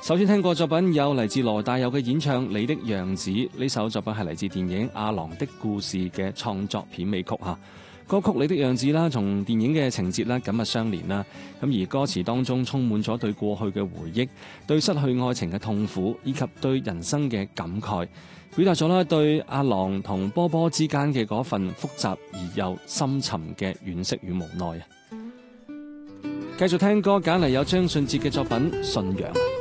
首先聽過作品有嚟自羅大佑嘅演唱《你的樣子》，呢首作品係嚟自電影《阿郎的故事》嘅創作片尾曲嚇。歌曲《你的樣子》啦，同電影嘅情節啦緊密相連啦。咁而歌詞當中充滿咗對過去嘅回憶、對失去愛情嘅痛苦，以及對人生嘅感慨，表達咗啦對阿郎同波波之間嘅嗰份複雜而又深沉嘅惋惜與無奈啊！繼續聽歌，揀嚟有張信哲嘅作品《信仰》。